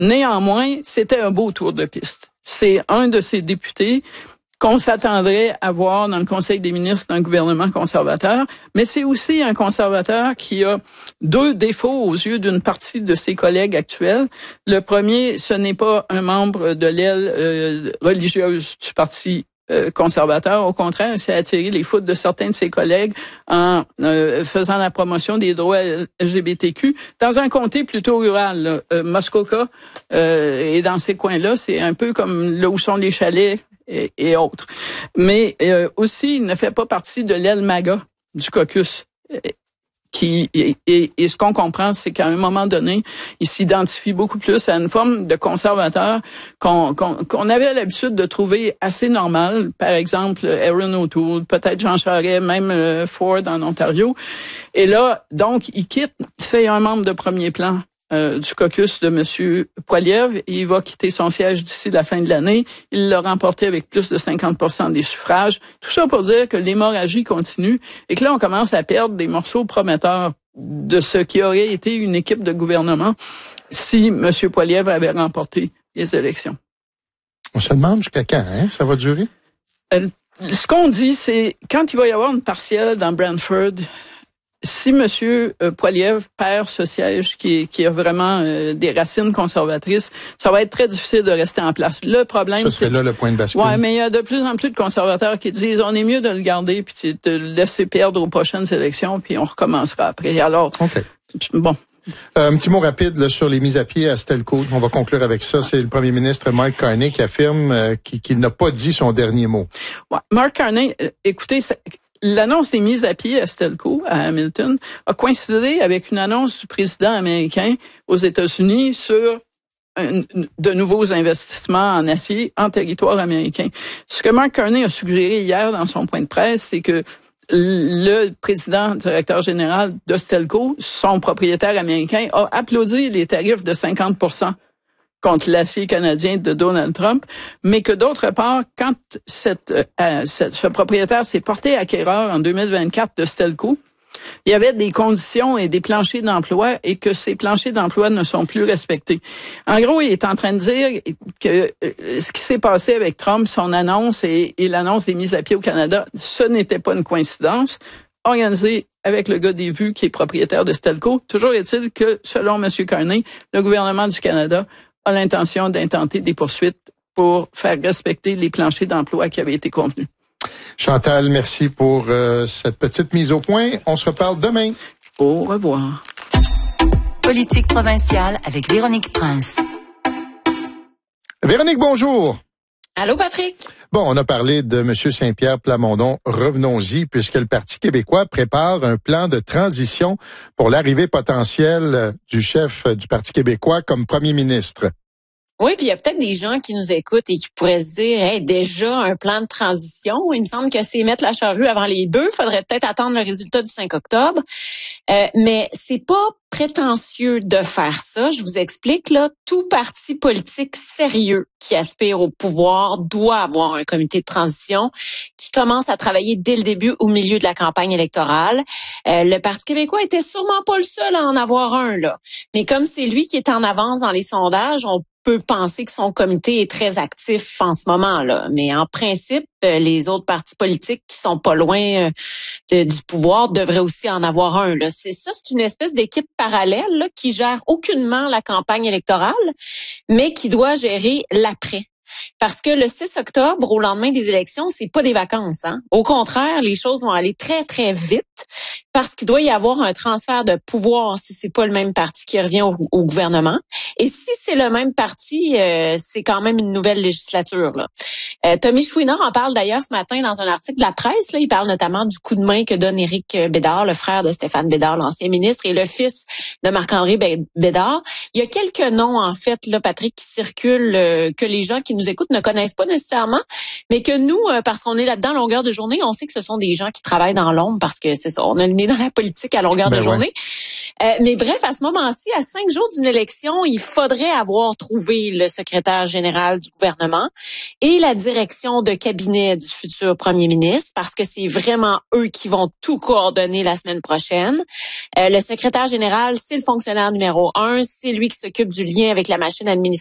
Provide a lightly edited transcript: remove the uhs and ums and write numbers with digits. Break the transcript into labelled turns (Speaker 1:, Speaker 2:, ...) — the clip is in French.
Speaker 1: Néanmoins, c'était un beau tour de piste. C'est un de ces députés qu'on s'attendrait à voir dans le Conseil des ministres d'un gouvernement conservateur, mais c'est aussi un conservateur qui a deux défauts aux yeux d'une partie de ses collègues actuels. Le premier, ce n'est pas un membre de l'aile religieuse du Parti conservateur. Au contraire, il s'est attiré les foudres de certains de ses collègues en faisant la promotion des droits LGBTQ dans un comté plutôt rural. Muskoka et dans ces coins-là, c'est un peu comme là où sont les chalets et autres. Mais aussi, il ne fait pas partie de l'aile MAGA du caucus. Et ce qu'on comprend, c'est qu'à un moment donné, il s'identifie beaucoup plus à une forme de conservateur qu'on avait l'habitude de trouver assez normale. Par exemple, Erin O'Toole, peut-être Jean Charest, même Ford en Ontario. Et là, donc, il quitte, c'est un membre de premier plan du caucus de M. Poilievre. Il va quitter son siège d'ici la fin de l'année. Il l'a remporté avec plus de 50% des suffrages. Tout ça pour dire que l'hémorragie continue et que là, on commence à perdre des morceaux prometteurs de ce qui aurait été une équipe de gouvernement si M. Poilievre avait remporté les élections.
Speaker 2: On se demande jusqu'à quand, ça va durer?
Speaker 1: Ce qu'on dit, c'est quand il va y avoir une partielle dans Brantford, si M. Poilievre perd ce siège qui a vraiment des racines conservatrices, ça va être très difficile de rester en place. Le problème,
Speaker 2: ça serait là le point de bascule.
Speaker 1: Ouais, mais il y a de plus en plus de conservateurs qui disent on est mieux de le garder puis de le laisser perdre aux prochaines élections puis on recommencera après. Alors, bon.
Speaker 2: Un petit mot rapide là, sur les mises à pied à Stelco. On va conclure avec ça. C'est le premier ministre Mark Carney qui affirme qu'il n'a pas dit son dernier mot.
Speaker 1: Ouais, Mark Carney, écoutez, l'annonce des mises à pied à Stelco, à Hamilton, a coïncidé avec une annonce du président américain aux États-Unis sur de nouveaux investissements en acier en territoire américain. Ce que Mark Carney a suggéré hier dans son point de presse, c'est que le président directeur général de Stelco, son propriétaire américain, a applaudi les tarifs de 50% contre l'acier canadien de Donald Trump, mais que d'autre part, quand ce propriétaire s'est porté acquéreur en 2024 de Stelco, il y avait des conditions et des planchers d'emploi et que ces planchers d'emploi ne sont plus respectés. En gros, il est en train de dire que ce qui s'est passé avec Trump, son annonce et l'annonce des mises à pied au Canada, ce n'était pas une coïncidence. Organisé avec le gars des vues qui est propriétaire de Stelco. Toujours est-il que, selon M. Carney, le gouvernement du Canada a l'intention d'intenter des poursuites pour faire respecter les planchers d'emploi qui avaient été convenus.
Speaker 2: Chantal, merci pour cette petite mise au point. On se reparle demain.
Speaker 1: Au revoir.
Speaker 3: Politique provinciale avec Véronique Prince.
Speaker 2: Véronique, bonjour.
Speaker 4: Allô, Patrick?
Speaker 2: Bon, on a parlé de M. Saint-Pierre Plamondon. Revenons-y, puisque le Parti québécois prépare un plan de transition pour l'arrivée potentielle du chef du Parti québécois comme premier ministre.
Speaker 4: Oui, puis il y a peut-être des gens qui nous écoutent et qui pourraient se dire, hey, déjà un plan de transition. Il me semble que c'est mettre la charrue avant les bœufs. Faudrait peut-être attendre le résultat du 5 octobre. Mais c'est pas prétentieux de faire ça. Je vous explique, là, tout parti politique sérieux qui aspire au pouvoir doit avoir un comité de transition qui commence à travailler dès le début au milieu de la campagne électorale. Le Parti québécois était sûrement pas le seul à en avoir un, là. Mais comme c'est lui qui est en avance dans les sondages, on peut penser que son comité est très actif en ce moment-là. Mais en principe, les autres partis politiques qui sont pas loin du pouvoir devraient aussi en avoir un. Là. C'est une espèce d'équipe parallèle là, qui gère aucunement la campagne électorale, mais qui doit gérer l'après. Parce que le 6 octobre, au lendemain des élections, c'est pas des vacances. Hein? Au contraire, les choses vont aller très, très vite parce qu'il doit y avoir un transfert de pouvoir si c'est pas le même parti qui revient au gouvernement. Et si c'est le même parti, c'est quand même une nouvelle législature. Là. Tommy Chouinard en parle d'ailleurs ce matin dans un article de la presse. Là, il parle notamment du coup de main que donne Éric Bédard, le frère de Stéphane Bédard, l'ancien ministre, et le fils de Marc-André Bédard. Il y a quelques noms, en fait, là, Patrick, qui circulent, que les gens qui nous écoutent ne connaissent pas nécessairement, mais que nous, parce qu'on est là-dedans à longueur de journée, on sait que ce sont des gens qui travaillent dans l'ombre parce que c'est ça, on a le nez dans la politique à longueur de journée. Mais bref, à ce moment-ci, à 5 jours d'une élection, il faudrait avoir trouvé le secrétaire général du gouvernement. et la direction de cabinet du futur premier ministre, parce que c'est vraiment eux qui vont tout coordonner la semaine prochaine. Le secrétaire général, c'est le fonctionnaire numéro 1, c'est lui qui s'occupe du lien avec la machine administrative